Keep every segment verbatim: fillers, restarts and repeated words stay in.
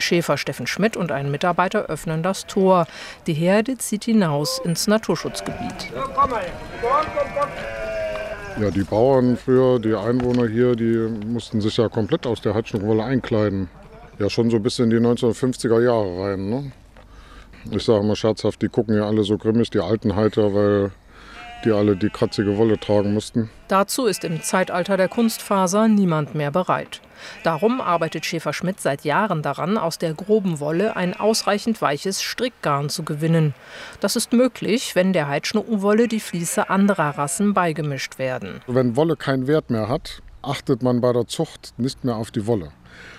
Schäfer Steffen Schmidt und ein Mitarbeiter öffnen das Tor. Die Herde zieht hinaus ins Naturschutzgebiet. Ja, die Bauern früher, die Einwohner hier, die mussten sich ja komplett aus der Heidschnuckenwolle einkleiden. Ja, schon so bis in die neunzehnhundertfünfziger Jahre rein, ne? Ich sage mal scherzhaft, die gucken ja alle so grimmig, die alten Heiter, weil die alle die kratzige Wolle tragen mussten. Dazu ist im Zeitalter der Kunstfaser niemand mehr bereit. Darum arbeitet Schäfer Schmidt seit Jahren daran, aus der groben Wolle ein ausreichend weiches Strickgarn zu gewinnen. Das ist möglich, wenn der Heidschnuckenwolle die Vliese anderer Rassen beigemischt werden. Wenn Wolle keinen Wert mehr hat, achtet man bei der Zucht nicht mehr auf die Wolle.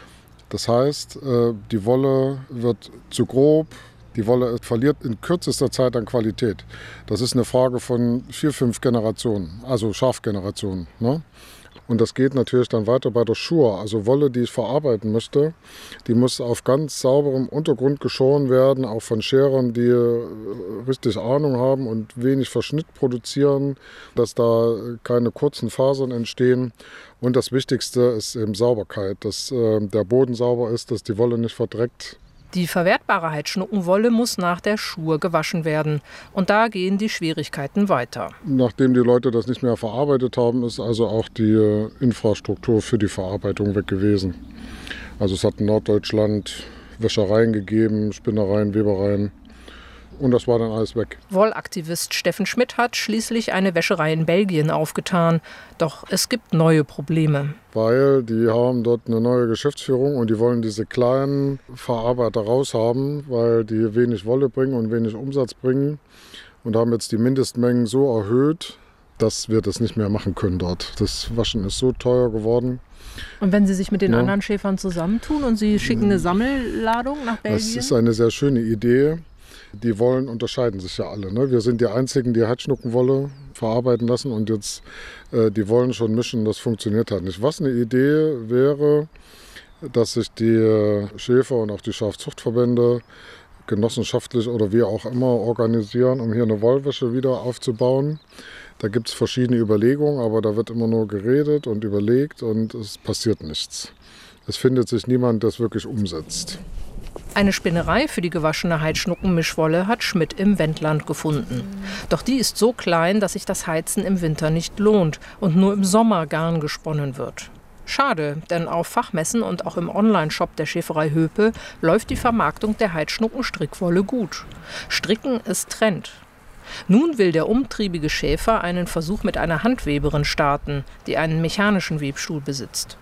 Das heißt, die Wolle wird zu grob. Die Wolle verliert in kürzester Zeit an Qualität. Das ist eine Frage von vier, fünf Generationen, also Schafgenerationen, ne? Und das geht natürlich dann weiter bei der Schur. Also Wolle, die ich verarbeiten möchte, die muss auf ganz sauberem Untergrund geschoren werden, auch von Scherern, die richtig Ahnung haben und wenig Verschnitt produzieren, dass da keine kurzen Fasern entstehen. Und das Wichtigste ist eben Sauberkeit, dass äh, der Boden sauber ist, dass die Wolle nicht verdreckt. Die verwertbare Heidschnuckenwolle muss nach der Schur gewaschen werden. Und da gehen die Schwierigkeiten weiter. Nachdem die Leute das nicht mehr verarbeitet haben, ist also auch die Infrastruktur für die Verarbeitung weg gewesen. Also es hat in Norddeutschland Wäschereien gegeben, Spinnereien, Webereien. Und das war dann alles weg. Wollaktivist Steffen Schmidt hat schließlich eine Wäscherei in Belgien aufgetan. Doch es gibt neue Probleme. Weil die haben dort eine neue Geschäftsführung und die wollen diese kleinen Verarbeiter raushaben, weil die wenig Wolle bringen und wenig Umsatz bringen. Und haben jetzt die Mindestmengen so erhöht, dass wir das nicht mehr machen können dort. Das Waschen ist so teuer geworden. Und wenn Sie sich mit den ja. anderen Schäfern zusammentun und Sie schicken eine Sammelladung nach Belgien? Das ist eine sehr schöne Idee. Die Wollen unterscheiden sich ja alle, ne? Wir sind die Einzigen, die Heidschnuckenwolle verarbeiten lassen und jetzt äh, die Wollen schon mischen, das funktioniert halt nicht. Was eine Idee wäre, dass sich die Schäfer und auch die Schafzuchtverbände genossenschaftlich oder wie auch immer organisieren, um hier eine Wollwäsche wieder aufzubauen. Da gibt es verschiedene Überlegungen, aber da wird immer nur geredet und überlegt und es passiert nichts. Es findet sich niemand, der es wirklich umsetzt. Eine Spinnerei für die gewaschene Heidschnuckenmischwolle hat Schmidt im Wendland gefunden. Doch die ist so klein, dass sich das Heizen im Winter nicht lohnt und nur im Sommer Garn gesponnen wird. Schade, denn auf Fachmessen und auch im Onlineshop der Schäferei Höpe läuft die Vermarktung der Heidschnuckenstrickwolle gut. Stricken ist Trend. Nun will der umtriebige Schäfer einen Versuch mit einer Handweberin starten, die einen mechanischen Webstuhl besitzt.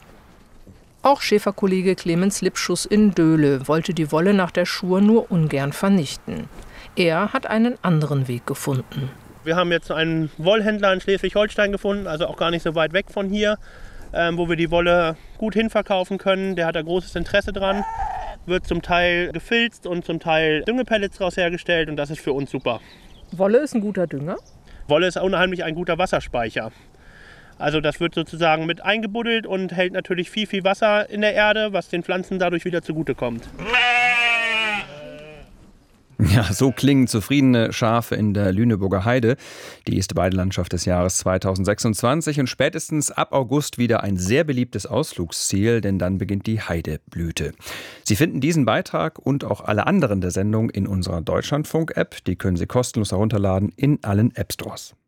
Auch Schäferkollege Clemens Lipschuss in Döhle wollte die Wolle nach der Schur nur ungern vernichten. Er hat einen anderen Weg gefunden. Wir haben jetzt einen Wollhändler in Schleswig-Holstein gefunden, also auch gar nicht so weit weg von hier, ähm, wo wir die Wolle gut hinverkaufen können. Der hat da großes Interesse dran, wird zum Teil gefilzt und zum Teil Düngepellets daraus hergestellt und das ist für uns super. Wolle ist ein guter Dünger? Wolle ist unheimlich ein guter Wasserspeicher. Also das wird sozusagen mit eingebuddelt und hält natürlich viel, viel Wasser in der Erde, was den Pflanzen dadurch wieder zugutekommt. Ja, so klingen zufriedene Schafe in der Lüneburger Heide. Die ist Weidelandschaft des Jahres zweitausendsechsundzwanzig und spätestens ab August wieder ein sehr beliebtes Ausflugsziel, denn dann beginnt die Heideblüte. Sie finden diesen Beitrag und auch alle anderen der Sendung in unserer Deutschlandfunk-App. Die können Sie kostenlos herunterladen in allen App-Stores.